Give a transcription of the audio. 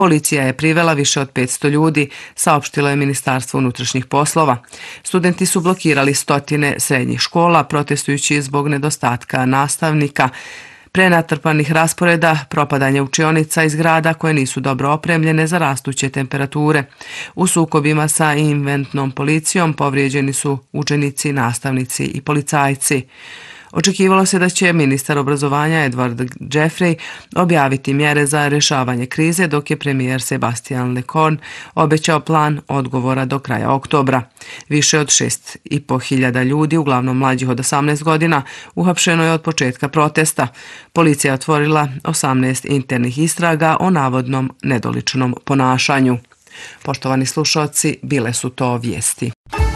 Policija je privela više od 500 ljudi, saopštilo je Ministarstvo unutrašnjih poslova. Studenti su blokirali stotine srednjih škola, protestujući zbog nedostatka nastavnika, prenatrpanih rasporeda, propadanja učionica iz grada koje nisu dobro opremljene za rastuće temperature. U sukobima sa inventnom policijom povrijeđeni su učenici, nastavnici i policajci. Očekivalo se da će ministar obrazovanja Edward Jeffrey objaviti mjere za rješavanje krize, dok je premijer Sebastian Lecornu obećao plan odgovora do kraja oktobra. Više od 6.500 ljudi, uglavnom mlađih od 18 godina, uhapšeno je od početka protesta. Policija je otvorila 18 internih istraga o navodnom nedoličnom ponašanju. Poštovani slušalci, bile su to vijesti.